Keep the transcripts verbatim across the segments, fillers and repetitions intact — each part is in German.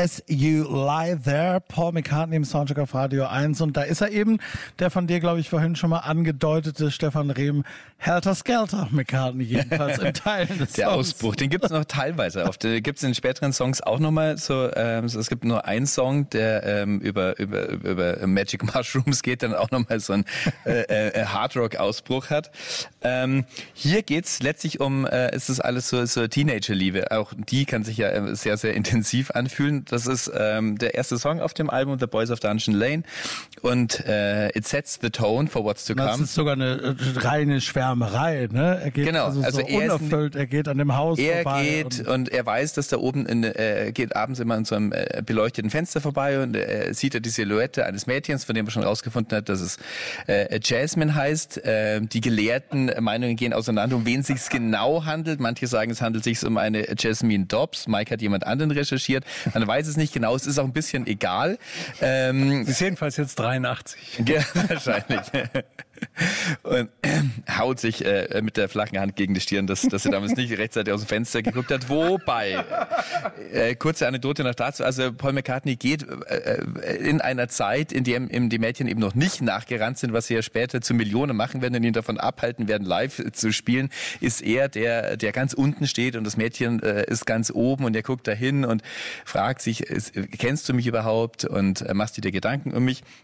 As You Lie There, Paul McCartney im Soundcheck auf Radio eins. Und da ist er eben, der von dir, glaube ich, vorhin schon mal angedeutete Stefan Rehm, Helter Skelter McCartney, jedenfalls in Teilen des Der Songs. Ausbruch, den gibt es noch teilweise. Auf der gibt es in den späteren Songs auch nochmal so, ähm, so, es gibt nur einen Song, der ähm, über, über, über Magic Mushrooms geht, dann auch nochmal so einen äh, äh, Hardrock-Ausbruch hat. Ähm, hier geht's letztlich um, äh, es ist alles so, so Teenager-Liebe. Auch die kann sich ja äh, sehr, sehr intensiv anfühlen. Das ist ähm, der erste Song auf dem Album, The Boys of Dungeon Lane. Und äh, it sets the tone for what's to come. Das ist sogar eine äh, reine Schwärmerei, ne? Er geht genau, also, also so er unerfüllt, er geht an dem Haus er vorbei. Er geht und, und er weiß, dass da oben, in, er geht abends immer an so einem äh, beleuchteten Fenster vorbei und er sieht er die Silhouette eines Mädchens, von dem er schon rausgefunden hat, dass es äh, Jasmine heißt. Äh, die gelehrten Meinungen gehen auseinander, um wen es sich genau handelt. Manche sagen, es handelt sich um eine Jasmine Dobbs. Mike hat jemand anderen recherchiert. Man weiß es nicht genau. Es ist auch ein bisschen egal. Ähm, Sie ist jedenfalls jetzt dreiundachtzig. Ja, wahrscheinlich. Und äh, haut sich äh, mit der flachen Hand gegen die Stirn, dass, dass er damals nicht rechtzeitig aus dem Fenster geguckt hat. Wobei, äh, kurze Anekdote noch dazu, also Paul McCartney geht äh, in einer Zeit, in der in die Mädchen eben noch nicht nachgerannt sind, was sie ja später zu Millionen machen werden und ihn davon abhalten werden, live zu spielen, ist er der, der ganz unten steht und das Mädchen äh, ist ganz oben und er guckt dahin und fragt sich, ist, kennst du mich überhaupt und äh, machst du dir Gedanken um mich?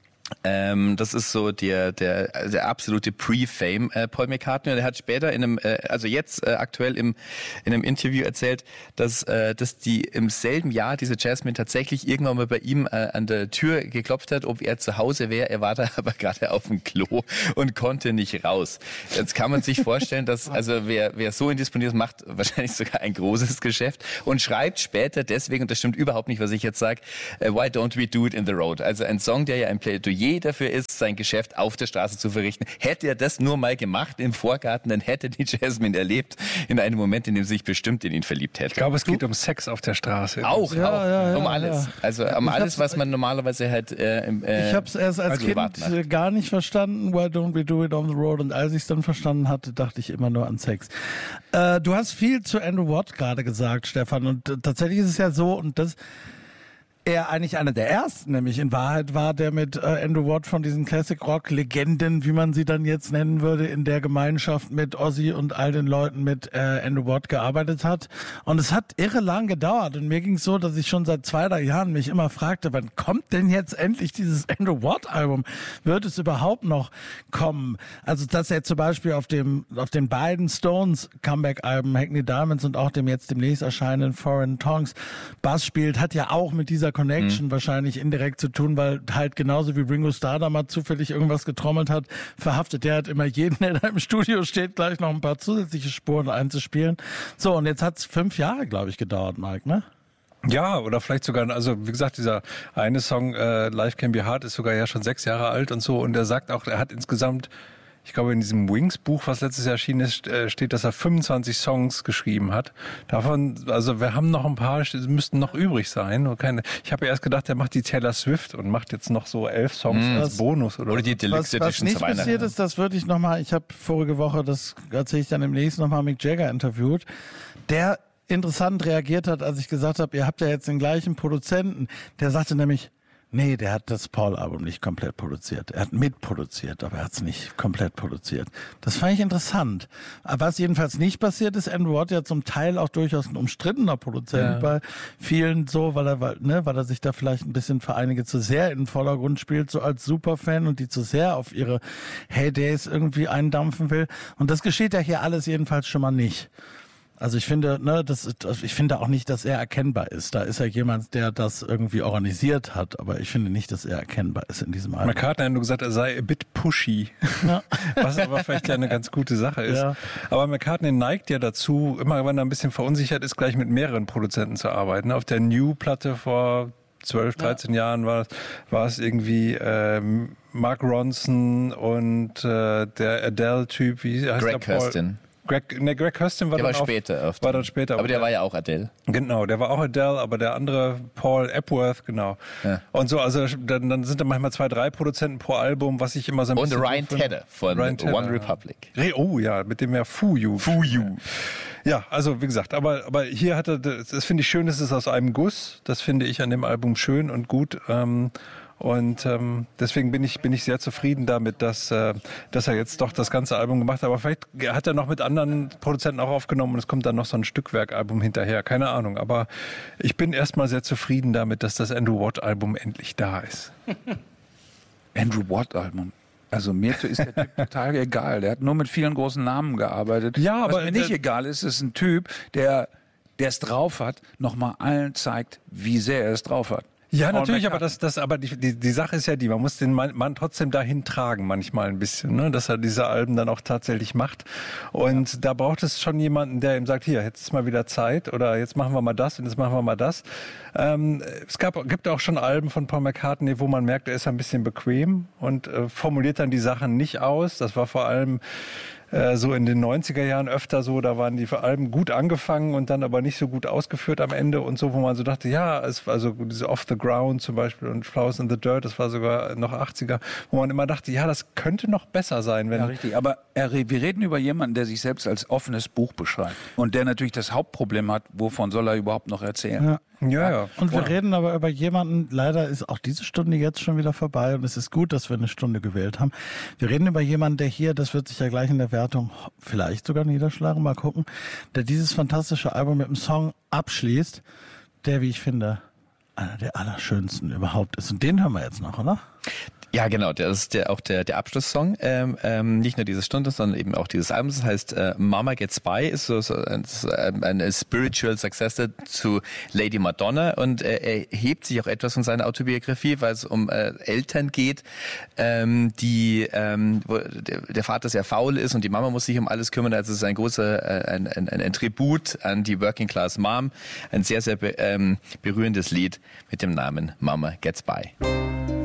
Ähm, das ist so der der der absolute Pre-Fame äh, Paul McCartney. Und er hat später in einem, äh, also jetzt äh, aktuell im in einem Interview erzählt, dass äh, dass die im selben Jahr diese Jasmine tatsächlich irgendwann mal bei ihm äh, an der Tür geklopft hat, ob er zu Hause wäre. Er war da aber gerade auf dem Klo und konnte nicht raus. Jetzt kann man sich vorstellen, dass also wer wer so indisponiert ist, macht wahrscheinlich sogar ein großes Geschäft und schreibt später deswegen, und das stimmt überhaupt nicht, was ich jetzt sage, uh, Why Don't We Do It in the Road? Also ein Song, der ja ein Plädoyer dafür ist, sein Geschäft auf der Straße zu verrichten. Hätte er das nur mal gemacht im Vorgarten, dann hätte die Jasmine erlebt in einem Moment, in dem sie sich bestimmt in ihn verliebt hätte. Ich glaube, es geht um Sex auf der Straße. Auch, Ja, auch. ja, ja, um alles. ja. Also um Ich alles, hab's- was man normalerweise halt äh, im, äh, Ich habe es erst als also Kind privat macht. äh, gar nicht verstanden, Why Don't We Do It on the Road? Und als ich es dann verstanden hatte, dachte ich immer nur an Sex. Äh, du hast viel zu Andrew Watt gerade gesagt, Stefan. Und äh, tatsächlich ist es ja so, und das er eigentlich einer der ersten, nämlich in Wahrheit war der mit äh, Andrew Watt von diesen Classic-Rock-Legenden, wie man sie dann jetzt nennen würde, in der Gemeinschaft mit Ozzy und all den Leuten mit äh, Andrew Watt gearbeitet hat. Und es hat irre lang gedauert. Und mir ging es so, dass ich schon seit zwei, drei Jahren mich immer fragte, wann kommt denn jetzt endlich dieses Andrew Watt-Album? Wird es überhaupt noch kommen? Also, dass er zum Beispiel auf dem auf den beiden Stones-Comeback-Alben, Hackney Diamonds und auch dem jetzt demnächst erscheinenden Foreign Tongues, Bass spielt, hat ja auch mit dieser Connection mhm. wahrscheinlich indirekt zu tun, weil halt genauso wie Ringo Starr da mal zufällig irgendwas getrommelt hat, verhaftet der hat immer jeden, der da im Studio steht, gleich noch ein paar zusätzliche Spuren einzuspielen. So, und jetzt hat's fünf Jahre, glaube ich, gedauert, Mike, ne? Ja, oder vielleicht sogar, also wie gesagt, dieser eine Song äh, Life Can Be Hard ist sogar ja schon sechs Jahre alt und so und er sagt auch, er hat insgesamt, ich glaube in diesem Wings-Buch, was letztes Jahr erschienen ist, steht, dass er fünfundzwanzig Songs geschrieben hat. Davon, also wir haben noch ein paar, müssten noch übrig sein. Und keine, ich habe ja erst gedacht, er macht die Taylor Swift und macht jetzt noch so elf Songs mm. als Bonus. Oder, oder die Deluxe was, was Edition nicht zu Weihnachten. passiert ist, das würde ich nochmal, ich habe vorige Woche, das erzähle ich dann im nächsten nochmal Mick Jagger interviewt, der interessant reagiert hat, als ich gesagt habe, ihr habt ja jetzt den gleichen Produzenten. Der sagte nämlich, nee, der hat das Paul-Album nicht komplett produziert. Er hat mitproduziert, aber er hat es nicht komplett produziert. Das fand ich interessant. Aber was jedenfalls nicht passiert ist, Andrew Watt ja zum Teil auch durchaus ein umstrittener Produzent ja. bei vielen so, weil er, weil, ne, weil er sich da vielleicht ein bisschen für einige zu sehr in den Vordergrund spielt, so als Superfan und die zu sehr auf ihre Heydays irgendwie eindampfen will. Und das geschieht ja hier alles jedenfalls schon mal nicht. Also ich finde, ne, das ist, ich finde auch nicht, dass er erkennbar ist. Da ist ja jemand, der das irgendwie organisiert hat, aber ich finde nicht, dass er erkennbar ist in diesem Album. McCartney hat nur gesagt, er sei a bit pushy, ja. was aber vielleicht ja eine ganz gute Sache ist. Ja. Aber McCartney neigt ja dazu, immer wenn er ein bisschen verunsichert ist, gleich mit mehreren Produzenten zu arbeiten. Auf der New-Platte vor zwölf, dreizehn ja. Jahren war, war es irgendwie ähm, Mark Ronson und äh, der Adele-Typ, wie heißt Greg der Paul? Kirsten. Greg, ne, Greg Kirsten war der dann war auch, später. Öfter. War dann später. Aber der, der war ja auch Adele. Genau, der war auch Adele, aber der andere, Paul Epworth, genau. Ja. Und so, also dann, dann sind da manchmal zwei, drei Produzenten pro Album, was ich immer so ein Und bisschen... Ryan Tedder von Ryan Tedder, One Republic. Ja. Oh ja, mit dem ja Fuyu. Fuyu. Ja, also wie gesagt, aber, aber hier hat er, das finde ich schön, es ist aus einem Guss. Das finde ich an dem Album schön und gut. Ähm, und ähm, deswegen bin ich, bin ich sehr zufrieden damit, dass, äh, dass er jetzt doch das ganze Album gemacht hat. Aber vielleicht hat er noch mit anderen Produzenten auch aufgenommen und es kommt dann noch so ein Stückwerkalbum hinterher. Keine Ahnung. Aber ich bin erstmal sehr zufrieden damit, dass das Andrew Watt-Album endlich da ist. Andrew Watt-Album. Also mir ist der Typ total egal. Der hat nur mit vielen großen Namen gearbeitet. Ja, aber was mir nicht egal ist, ist ein Typ, der der es drauf hat, nochmal allen zeigt, wie sehr er es drauf hat. Ja, natürlich, aber das, das, aber die, die, die Sache ist ja die, man muss den Mann, Mann trotzdem dahin tragen manchmal ein bisschen, ne, dass er diese Alben dann auch tatsächlich macht. Und ja. da braucht es schon jemanden, der ihm sagt, hier, jetzt ist mal wieder Zeit oder jetzt machen wir mal das und jetzt machen wir mal das. Ähm, es gab, gibt auch schon Alben von Paul McCartney, wo man merkt, er ist ein bisschen bequem und äh, formuliert dann die Sachen nicht aus. Das war vor allem so in den neunziger Jahren öfter so, da waren die Alben gut angefangen und dann aber nicht so gut ausgeführt am Ende und so, wo man so dachte, ja, es war so diese Off the Ground zum Beispiel und Flowers in the Dirt, das war sogar noch achtziger, wo man immer dachte, ja, das könnte noch besser sein. Wenn ja, richtig, aber er, wir reden über jemanden, der sich selbst als offenes Buch beschreibt und der natürlich das Hauptproblem hat, wovon soll er überhaupt noch erzählen? Ja. Ja, ja. Und wir ja. reden aber über jemanden, leider ist auch diese Stunde jetzt schon wieder vorbei und es ist gut, dass wir eine Stunde gewählt haben. Wir reden über jemanden, der hier, das wird sich ja gleich in der Wertung vielleicht sogar niederschlagen, mal gucken, der dieses fantastische Album mit einem Song abschließt, der, wie ich finde, einer der allerschönsten überhaupt ist. Und den hören wir jetzt noch, oder? Ja, genau, das ist der, auch der, der Abschlusssong. Ähm, ähm, nicht nur diese Stunde, sondern eben auch dieses Album. Das heißt, äh, Mama Gets By ist so, so ein, ein Spiritual Successor zu Lady Madonna und äh, er hebt sich auch etwas von seiner Autobiografie, weil es um äh, Eltern geht, ähm, die ähm, wo der, der Vater sehr faul ist und die Mama muss sich um alles kümmern. Also es ist ein großer, äh, ein, ein, ein, ein Tribut an die Working Class Mom. Ein sehr, sehr be, ähm, berührendes Lied mit dem Namen Mama Gets By.